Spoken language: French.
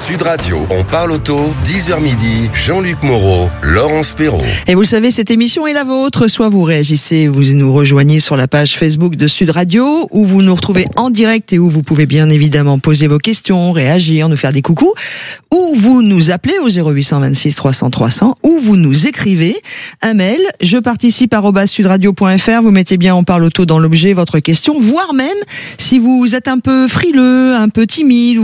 Sud Radio, on parle auto, 10h midi, Jean-Luc Moreau, Laurence Perrault. Et vous le savez, cette émission est la vôtre. Soit vous réagissez, vous nous rejoignez sur la page Facebook de Sud Radio, où vous nous retrouvez en direct et où vous pouvez bien évidemment poser vos questions, réagir, nous faire des coucous, ou vous nous appelez au 0826 300 300, ou vous nous écrivez un mail, jeparticipe@sudradio.fr, vous mettez bien on parle auto dans l'objet, votre question, voire même si vous êtes un peu frileux, un peu timide,